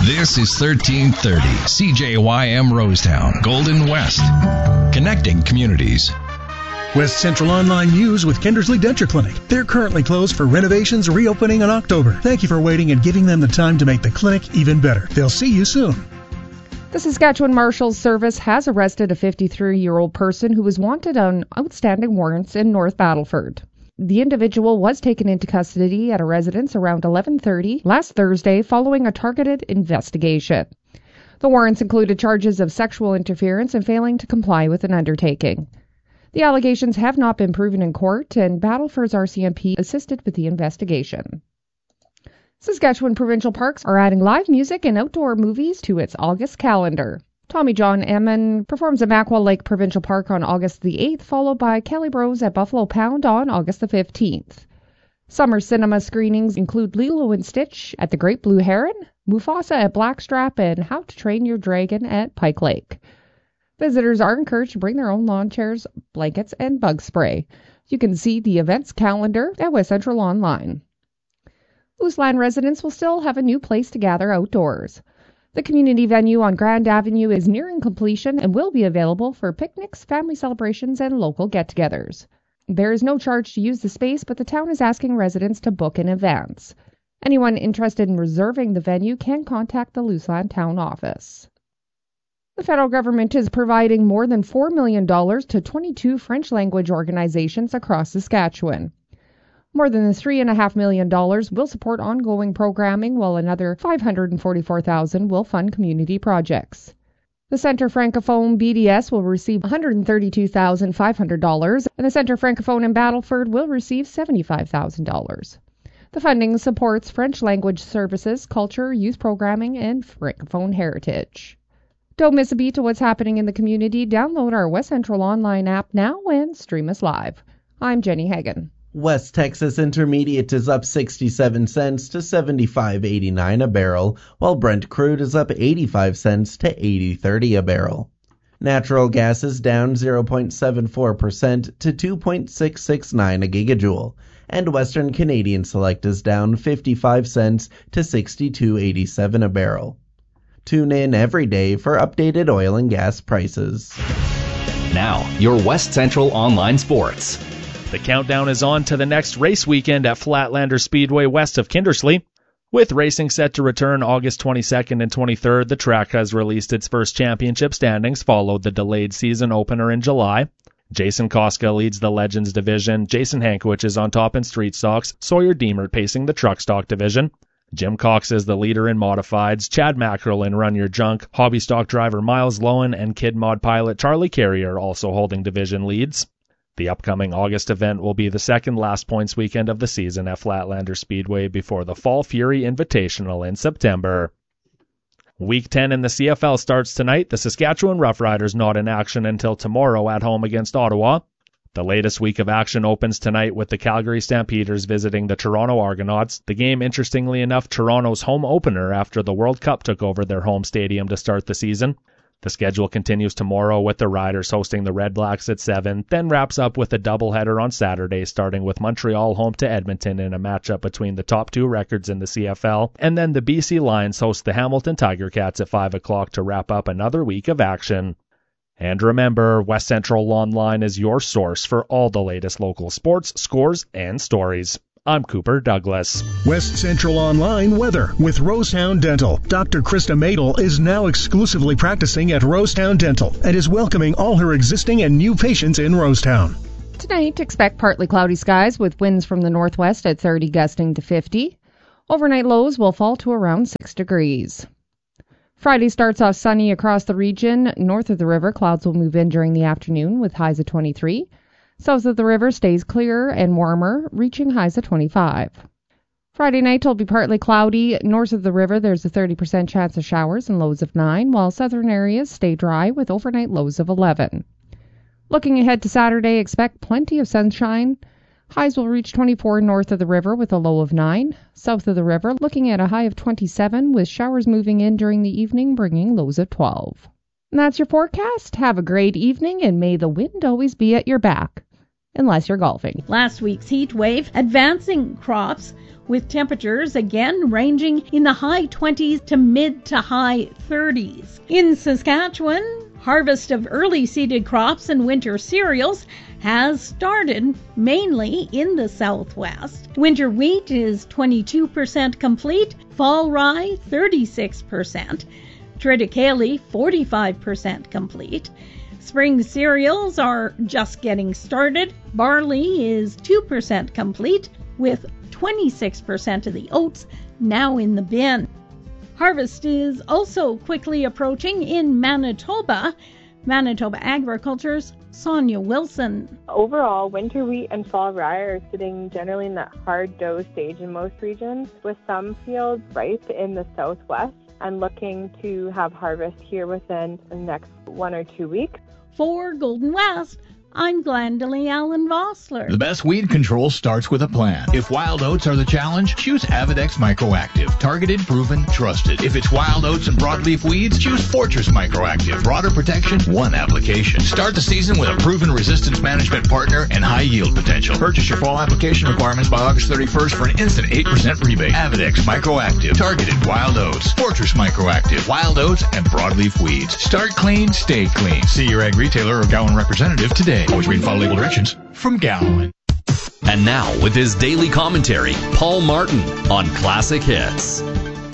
This is 1330 CJYM Rosetown, Golden West. Connecting communities. West Central Online News with Kindersley Denture Clinic. They're currently closed for renovations, reopening in October. Thank you for waiting and giving them the time to make the clinic even better. They'll see you soon. The Saskatchewan Marshals Service has arrested a 53-year-old person who was wanted on outstanding warrants in North Battleford. The individual was taken into custody at a residence around 11:30 last Thursday following a targeted investigation. The warrants included charges of sexual interference and failing to comply with an undertaking. The allegations have not been proven in court, and Battleford's RCMP assisted with the investigation. Saskatchewan provincial parks are adding live music and outdoor movies to its August calendar. Tommy John Emmon performs at Mackwell Lake Provincial Park on August the 8th, followed by Kelly Bros at Buffalo Pound on August the 15th. Summer cinema screenings include Lilo and Stitch at the Great Blue Heron, Mufasa at Blackstrap, and How to Train Your Dragon at Pike Lake. Visitors are encouraged to bring their own lawn chairs, blankets, and bug spray. You can see the events calendar at West Central Online. Ooseland residents will still have a new place to gather outdoors. The community venue on Grand Avenue is nearing completion and will be available for picnics, family celebrations, and local get-togethers. There is no charge to use the space, but the town is asking residents to book in advance. Anyone interested in reserving the venue can contact the Ooseland Town Office. The federal government is providing more than $4 million to 22 French-language organizations across Saskatchewan. More than $3.5 million will support ongoing programming, while another $544,000 will fund community projects. The Centre Francophone BDS will receive $132,500, and the Centre Francophone in Battleford will receive $75,000. The funding supports French language services, culture, youth programming, and Francophone heritage. Don't miss a beat to what's happening in the community. Download our West Central Online app now and stream us live. I'm Jenny Hagan. West Texas Intermediate is up 67 cents to 75.89 a barrel, while Brent crude is up 85 cents to 80.30 a barrel. Natural gas is down 0.74% to 2.669 a gigajoule, and Western Canadian Select is down 55 cents to 62.87 a barrel. Tune in every day for updated oil and gas prices. Now, your West Central Online Sports. The countdown is on to the next race weekend at Flatlander Speedway west of Kindersley. With racing set to return August 22nd and 23rd, the track has released its first championship standings, followed the delayed season opener in July. Jason Koska leads the Legends division, Jason Hankwich is on top in street stocks, Sawyer Deemert pacing the truck stock division. Jim Cox is the leader in modifieds, Chad Mackerel in Run Your Junk, hobby stock driver Miles Lowen and Kid Mod pilot Charlie Carrier also holding division leads. The upcoming August event will be the second last points weekend of the season at Flatlander Speedway before the Fall Fury Invitational in September. Week 10 in the CFL starts tonight. The Saskatchewan Roughriders not in action until tomorrow at home against Ottawa. The latest week of action opens tonight with the Calgary Stampeders visiting the Toronto Argonauts. The game, interestingly enough, Toronto's home opener after the World Cup took over their home stadium to start the season. The schedule continues tomorrow with the Riders hosting the Red Blacks at 7, then wraps up with a doubleheader on Saturday, starting with Montreal home to Edmonton in a matchup between the top two records in the CFL, and then the BC Lions host the Hamilton Tiger Cats at 5 o'clock to wrap up another week of action. And remember, West Central Online is your source for all the latest local sports, scores, and stories. I'm Cooper Douglas. West Central Online weather with Rosetown Dental. Dr. Krista Madel is now exclusively practicing at Rosetown Dental and is welcoming all her existing and new patients in Rosetown. Tonight, expect partly cloudy skies with winds from the northwest at 30 gusting to 50. Overnight lows will fall to around 6 degrees. Friday starts off sunny across the region. North of the river, clouds will move in during the afternoon with highs of 23. South of the river stays clearer and warmer, reaching highs of 25. Friday night will be partly cloudy. North of the river, there's a 30% chance of showers and lows of 9, while southern areas stay dry with overnight lows of 11. Looking ahead to Saturday, expect plenty of sunshine. Highs will reach 24 north of the river with a low of 9. South of the river, looking at a high of 27 with showers moving in during the evening, bringing lows of 12. And that's your forecast. Have a great evening, and may the wind always be at your back. Unless you're golfing. Last week's heat wave advancing crops with temperatures again ranging in the high 20s to mid to high 30s. In Saskatchewan, harvest of early seeded crops and winter cereals has started, mainly in the southwest. Winter wheat is 22% complete, fall rye 36%, triticale 45% complete. Spring cereals are just getting started. Barley is 2% complete, with 26% of the oats now in the bin. Harvest is also quickly approaching in Manitoba. Manitoba Agriculture's Sonia Wilson. Overall, winter wheat and fall rye are sitting generally in that hard dough stage in most regions, with some fields ripe in the southwest and looking to have harvest here within the next 1 or 2 weeks. For Golden West, I'm Glendalee Allen Vossler. The best weed control starts with a plan. If wild oats are the challenge, choose Avidex Microactive. Targeted, proven, trusted. If it's wild oats and broadleaf weeds, choose Fortress Microactive. Broader protection, one application. Start the season with a proven resistance management partner and high yield potential. Purchase your fall application requirements by August 31st for an instant 8% rebate. Avidex Microactive. Targeted wild oats. Fortress Microactive. Wild oats and broadleaf weeds. Start clean, stay clean. See your ag retailer or Gowan representative today. Always read and follow label directions from Gowan. And now, with his daily commentary, Paul Martin on Classic Hits.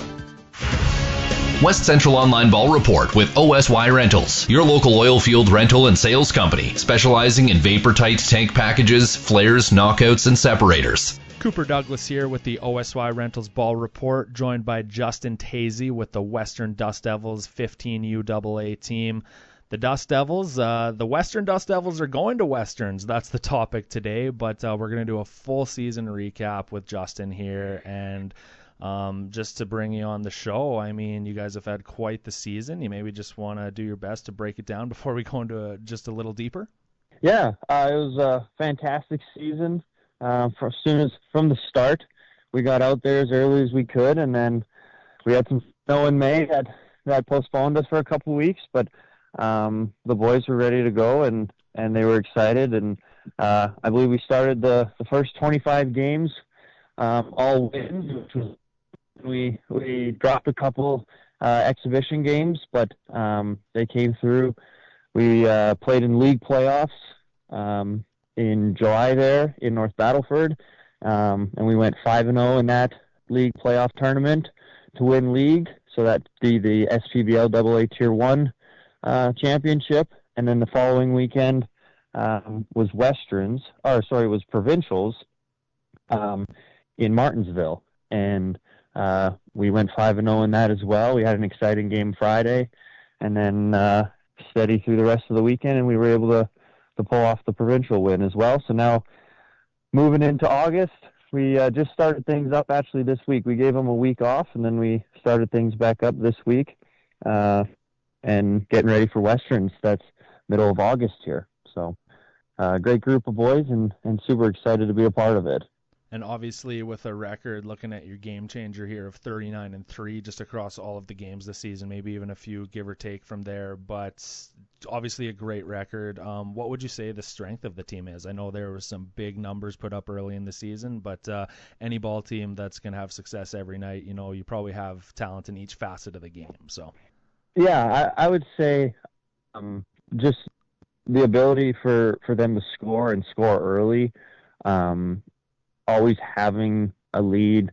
West Central Online Ball Report with OSY Rentals, your local oil field rental and sales company, specializing in vapor-tight tank packages, flares, knockouts, and separators. Cooper Douglas here with the OSY Rentals Ball Report, joined by Justin Tazy with the Western Dust Devils 15 UAA team. The Dust Devils, the Western Dust Devils are going to Westerns. That's the topic today, but we're going to do a full season recap with Justin here. And just to bring you on the show, I mean, you guys have had quite the season. You maybe just want to do your best to break it down before we go into just a little deeper? Yeah, it was a fantastic season. From the start, we got out there as early as we could, and then we had some snow in May that postponed us for a couple of weeks, but the boys were ready to go, and they were excited, and I believe we started the first 25 games all wins, which was we dropped a couple exhibition games, but they came through. We played in league playoffs in July there in North Battleford, and we went 5-0 in that league playoff tournament to win league, so that'd be the SPBL AA Tier 1 championship. And then the following weekend was provincials in Martinsville, and we went 5-0 in that as well. We had an exciting game Friday, and then steady through the rest of the weekend, and we were able to pull off the provincial win as well. So now moving into August, we just started things up actually this week. We gave them a week off, and then we started things back up this week. And getting ready for Westerns. That's middle of August here. So great group of boys, and super excited to be a part of it. And obviously with a record, looking at your game changer here of 39-3 just across all of the games this season, maybe even a few give or take from there, but obviously a great record. What would you say the strength of the team is? I know there were some big numbers put up early in the season, but any ball team that's going to have success every night, you probably have talent in each facet of the game. So. Yeah, I would say just the ability for them to score and score early, always having a lead.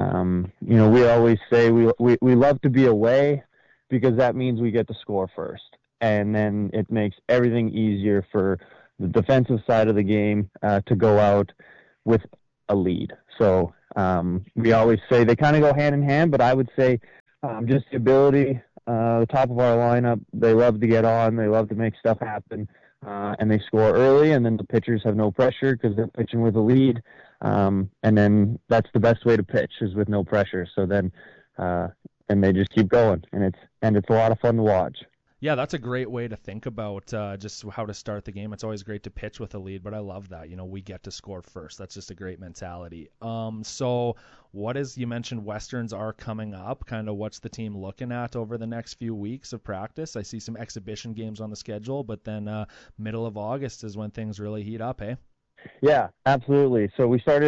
We always say we love to be away because that means we get to score first. And then it makes everything easier for the defensive side of the game to go out with a lead. So we always say they kind of go hand in hand, but I would say just the ability, the top of our lineup, they love to get on, they love to make stuff happen, and they score early, and then the pitchers have no pressure because they're pitching with a lead, and then that's the best way to pitch is with no pressure. So then, and they just keep going, and it's a lot of fun to watch. Yeah, that's a great way to think about just how to start the game. It's always great to pitch with a lead, but I love that. We get to score first. That's just a great mentality. So you mentioned Westerns are coming up. Kind of what's the team looking at over the next few weeks of practice? I see some exhibition games on the schedule, but then middle of August is when things really heat up, eh? Yeah, absolutely. So we started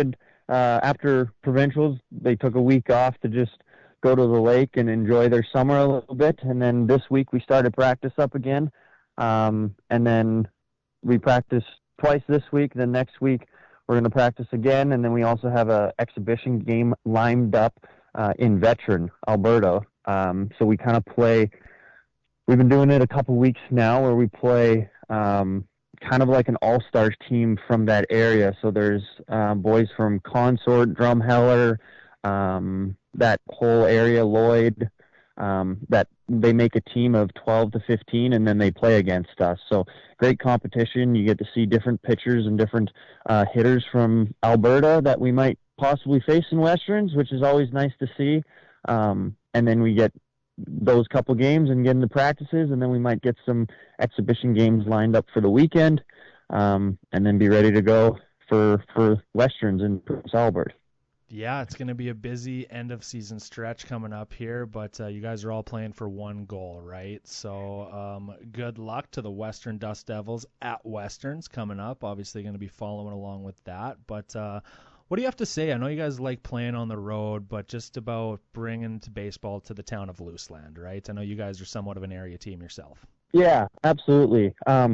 after provincials, they took a week off to just go to the lake and enjoy their summer a little bit. And then this week we started practice up again. And then we practiced twice this week. Then next week we're going to practice again. And then we also have an exhibition game lined up in Veteran, Alberta. So we kind of play, we've been doing it a couple weeks now where we play kind of like an all-stars team from that area. So there's boys from Consort, Drumheller, that whole area, Lloyd, that they make a team of 12 to 15 and then they play against us. So great competition. You get to see different pitchers and different hitters from Alberta that we might possibly face in Westerns, which is always nice to see. And then we get those couple games and get into practices, and then we might get some exhibition games lined up for the weekend, and then be ready to go for Westerns in Prince Albert. Yeah, it's going to be a busy end of season stretch coming up here, but you guys are all playing for one goal, right? So good luck to the Western Dust Devils at Westerns coming up. Obviously going to be following along with that, but what do you have to say? I know you guys like playing on the road, but just about bringing baseball to the town of Luseland, right? I know you guys are somewhat of an area team yourself. Yeah, absolutely.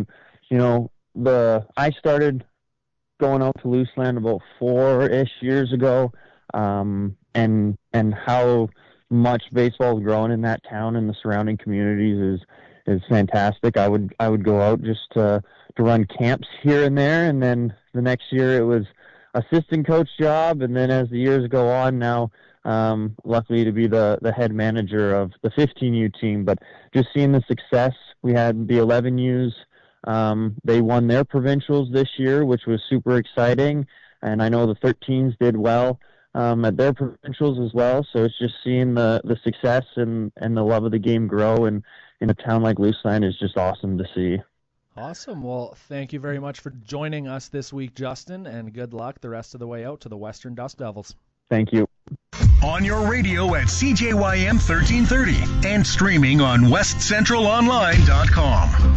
I started going out to Luseland about 4-ish years ago, and how much baseball has grown in that town and the surrounding communities is fantastic. I would go out just to run camps here and there, and then the next year it was assistant coach job, and then as the years go on now, luckily to be the head manager of the 15U team. But just seeing the success, we had the 11Us. They won their provincials this year, which was super exciting. And I know the 13s did well at their provincials as well. So it's just seeing the success and the love of the game grow in a town like Luseland is just awesome to see. Awesome. Well, thank you very much for joining us this week, Justin, and good luck the rest of the way out to the Western Dust Devils. Thank you. On your radio at CJYM 1330 and streaming on westcentralonline.com.